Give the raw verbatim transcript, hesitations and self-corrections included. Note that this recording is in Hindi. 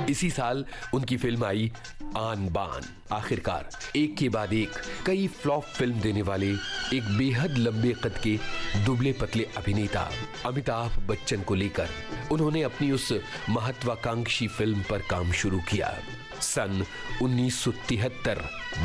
इसी साल उनकी फिल्म आई आन बान। आखिरकार एक के बाद एक कई फ्लॉप फिल्म देने वाले एक बेहद लंबे कद के दुबले पतले अभिनेता अमिताभ बच्चन को लेकर उन्होंने अपनी उस महत्वाकांक्षी फिल्म पर काम शुरू किया। सन उन्नीस सौ तिहत्तर